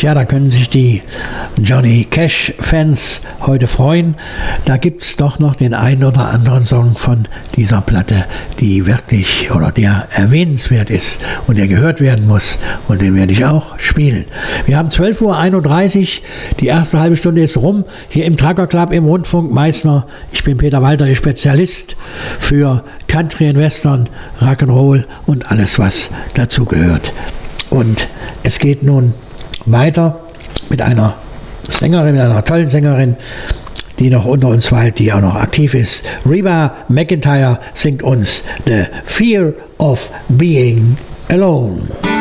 Tja, da können sich die Johnny Cash-Fans heute freuen. Da gibt es doch noch den einen oder anderen Song von dieser Platte, die wirklich oder der erwähnenswert ist und der gehört werden muss. Und den werde ich auch spielen. Wir haben 12:31 Uhr. Die erste halbe Stunde ist rum. Hier im Trucker Club im Rundfunk Meißner. Ich bin Peter Walter, Ihr Spezialist für Country and Western, Rock'n'Roll und alles, was dazugehört. Und es geht nun weiter mit einer Sängerin, mit einer tollen Sängerin, die noch unter uns weilt, die auch noch aktiv ist. Reba McEntire singt uns The Fear of Being Alone.